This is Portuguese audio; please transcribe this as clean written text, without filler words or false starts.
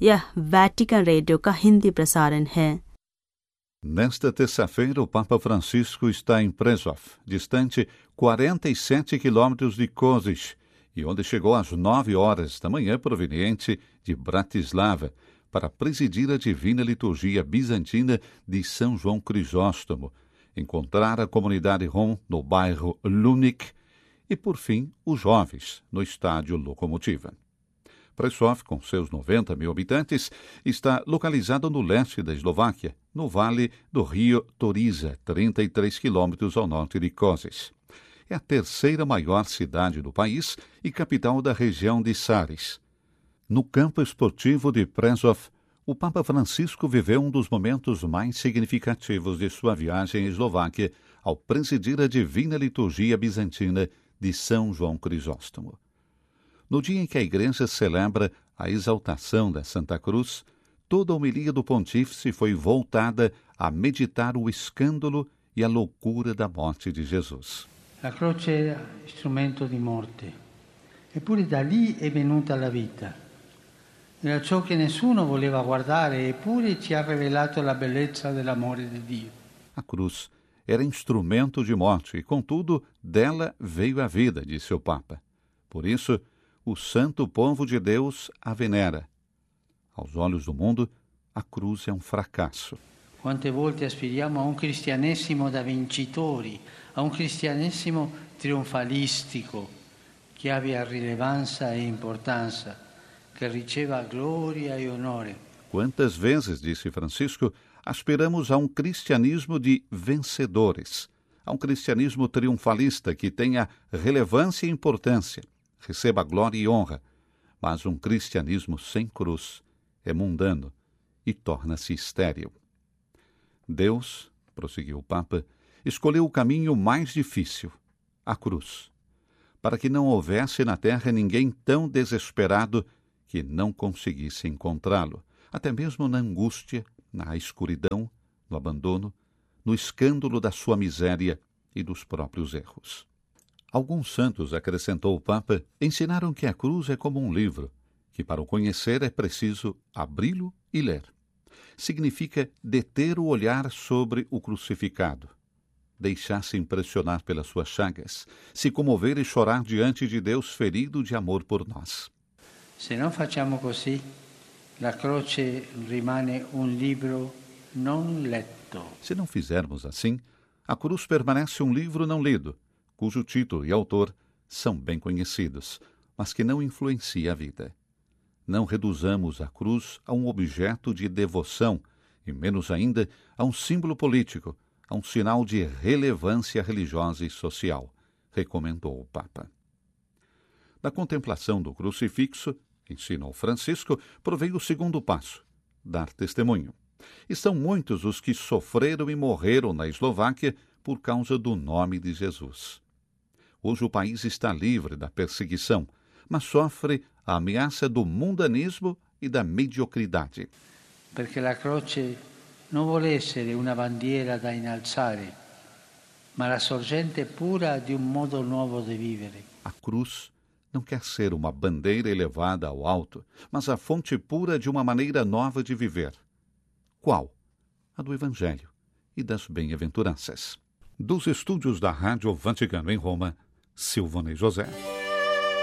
यह Vatican radio का हिंदी प्रसारण है। Nesta terça-feira, o Papa Francisco está em Prešov, distante 47 quilômetros de Košice, e onde chegou às 9 horas da manhã, proveniente de Bratislava, para presidir a Divina Liturgia Bizantina de São João Crisóstomo, encontrar a comunidade rom no bairro Lunik e, por fim, os jovens no estádio Lokomotiva. Prešov, com seus 90 mil habitantes, está localizado no leste da Eslováquia, no vale do rio Toriza, 33 quilômetros ao norte de Košice. É a terceira maior cidade do país e capital da região de Sáris. No campo esportivo de Prešov, o Papa Francisco viveu um dos momentos mais significativos de sua viagem à Eslováquia ao presidir a Divina Liturgia Bizantina de São João Crisóstomo. No dia em que a Igreja celebra a exaltação da Santa Cruz, toda a homilia do pontífice foi voltada a meditar o escândalo e a loucura da morte de Jesus. La croce era strumento di morte, eppure da lì è venuta la vita. Era ciò che nessuno voleva guardare, eppure ci ha rivelato la bellezza dell'amore di Dio. A cruz era instrumento de morte e, contudo, dela veio a vida, disse o Papa. Por isso, o santo povo de Deus a venera. Aos olhos do mundo, a cruz é um fracasso. Quante volte aspiriamo a un cristianesimo da vincitori, a un cristianesimo trionfalistico, che abbia rilevanza e importanza, che riceva gloria e onore. Quantas vezes, disse Francisco, aspiramos a um cristianismo de vencedores, a um cristianismo triunfalista que tenha relevância e importância, receba glória e honra, mas um cristianismo sem cruz é mundano e torna-se estéril. Deus, prosseguiu o Papa, escolheu o caminho mais difícil, a cruz, para que não houvesse na terra ninguém tão desesperado que não conseguisse encontrá-lo, até mesmo na angústia, na escuridão, no abandono, no escândalo da sua miséria e dos próprios erros. Alguns santos, acrescentou o Papa, ensinaram que a cruz é como um livro, que para o conhecer é preciso abri-lo e ler. Significa deter o olhar sobre o crucificado, deixar-se impressionar pelas suas chagas, se comover e chorar diante de Deus ferido de amor por nós. Se non facciamo così, la croce rimane un libro non letto. Se não fizermos assim, a cruz permanece um livro não lido, cujo título e autor são bem conhecidos, mas que não influencia a vida. Não reduzamos a cruz a um objeto de devoção, e menos ainda a um símbolo político, a um sinal de relevância religiosa e social, recomendou o Papa. Da contemplação do crucifixo, ensinou Francisco, proveio o segundo passo, dar testemunho. E são muitos os que sofreram e morreram na Eslováquia por causa do nome de Jesus. Hoje o país está livre da perseguição, mas sofre a ameaça do mundanismo e da mediocridade. Perché la croce non vuole essere una bandiera da innalzare, ma la sorgente pura di un modo nuovo di vivere. A cruz não quer ser uma bandeira elevada ao alto, mas a fonte pura de uma maneira nova de viver. Qual? A do Evangelho e das bem-aventuranças. Dos estúdios da Rádio Vaticano em Roma, Silvonei José.